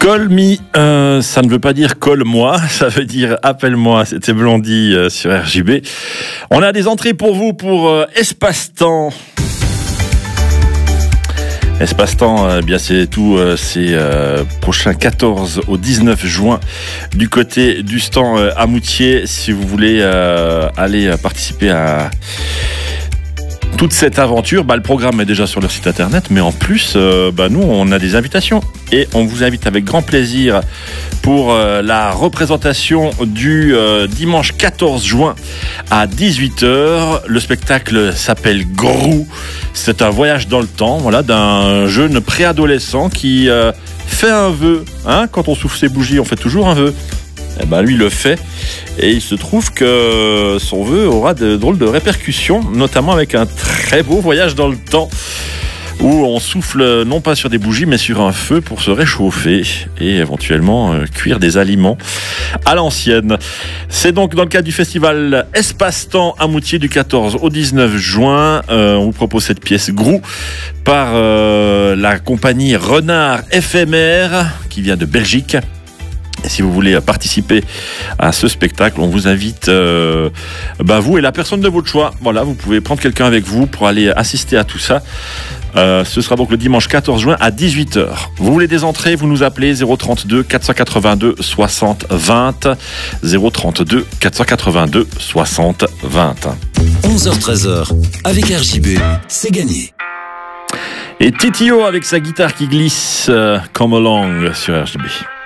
Call me, ça ne veut pas dire colle-moi, ça veut dire appelle-moi. C'était Blondie sur RJB. On a des entrées pour vous pour Espace-Temps. Espace-Temps, eh bien c'est tout, c'est prochain 14 au 19 juin du côté du stand à Moutier. Si vous voulez aller participer à toute cette aventure, le programme est déjà sur leur site internet, mais en plus, nous, on a des invitations et on vous invite avec grand plaisir pour la représentation du dimanche 14 juin à 18h. Le spectacle s'appelle Grou. C'est un voyage dans le temps, d'un jeune préadolescent qui fait un vœu. Quand on souffle ses bougies, on fait toujours un vœu. Lui le fait et il se trouve que son vœu aura de drôles de répercussions, notamment avec un très beau voyage dans le temps où on souffle non pas sur des bougies mais sur un feu pour se réchauffer et éventuellement cuire des aliments à l'ancienne. C'est donc dans le cadre du festival Espace-Temps à Moutier du 14 au 19 juin. On vous propose cette pièce Grou par la compagnie Renard Éphémère qui vient de Belgique. Et si vous voulez participer à ce spectacle, on vous invite, vous et la personne de votre choix. Vous pouvez prendre quelqu'un avec vous pour aller assister à tout ça. Ce sera donc le dimanche 14 juin à 18h. Vous voulez des entrées, vous nous appelez 032 482 60 20. 032 482 60 20. 11h-13h, avec RJB, c'est gagné. Et Titio avec sa guitare qui glisse, Come Along sur RJB.